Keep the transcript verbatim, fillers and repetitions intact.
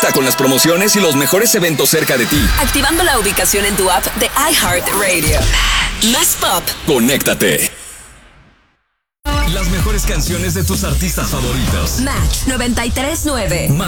Conecta con las promociones y los mejores eventos cerca de ti. Activando la ubicación en tu app de iHeartRadio. Más pop. Conéctate. Las mejores canciones de tus artistas favoritos. Match noventa y tres nueve.